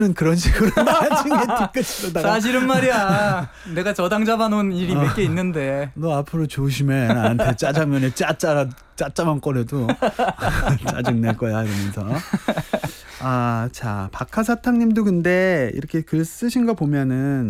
그런 식으로 나중에 뒤끝으로다가 사실은 말이야. 내가 저당 잡아놓은 일이 몇 개 있는데. 너 앞으로 조심해. 나한테 짜장면에 짜짜만 꺼내도 짜증 낼 거야 이러면서. 자 박하사탕님도 근데 이렇게 글 쓰신 거 보면은